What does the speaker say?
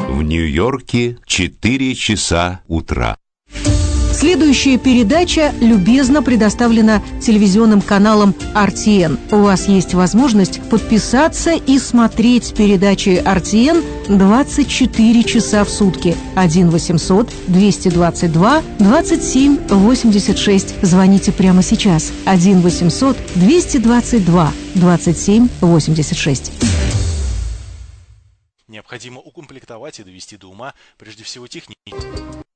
В Нью-Йорке 4 часа утра. Следующая передача любезно предоставлена телевизионным каналом RTN. У вас есть возможность подписаться и смотреть передачи RTN 24 часа в сутки. 1-800-222-27-86. Звоните прямо сейчас. 1-800-222-27-86. Необходимо укомплектовать и довести до ума прежде всего техники.